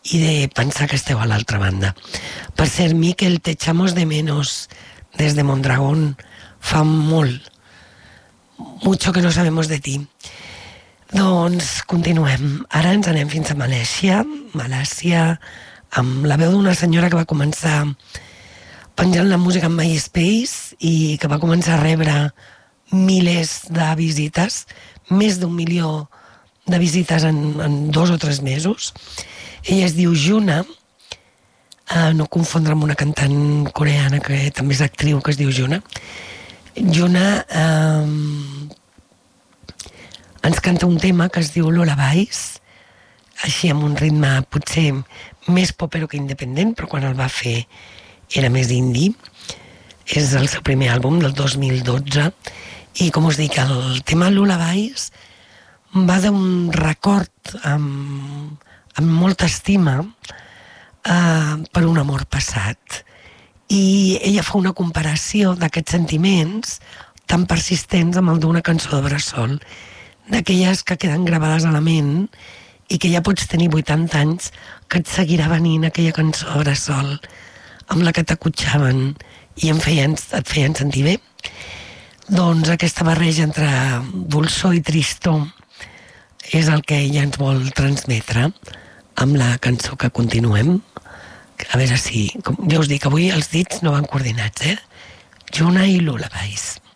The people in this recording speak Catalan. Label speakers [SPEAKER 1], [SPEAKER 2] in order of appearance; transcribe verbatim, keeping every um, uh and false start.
[SPEAKER 1] i de pensar que esteu a l'altra banda. Per cert, Miquel, te echamos de menos des de Mondragón. Fa molt, mucho que no sabemos de ti. Doncs continuem. Ara ens anem fins a Malàisia, Malàisia, amb la veu d'una senyora que va començar penjant la música en MySpace i que va començar a rebre milers de visites, més d'un milió de visites en, en dos o tres mesos. Ella es diu Juna, eh, no confondre amb una cantant coreana que també és actriu, que es diu Juna. Juna eh, ens canta un tema que es diu Lullabies, així amb un ritme potser més popero que independent, però quan el va fer era més indie. És el seu primer àlbum del dos mil dotze i, com us dic, el tema Lullabies va d'un record amb, amb molta estima eh, per un amor passat, i ella fa una comparació d'aquests sentiments tan persistents amb el d'una cançó de bressol, d'aquelles que queden gravades a la ment i que ja pots tenir vuitanta anys que et seguirà venint aquella cançó de bressol amb la que t'acotxaven i em feien, et feien sentir bé. Doncs aquesta barreja entre dolçor i tristor és el que ella ens vol transmetre amb la cançó que continuem. A veure si... Com ja us dic, avui els dits no van coordinats, eh? Juna i Lullabies.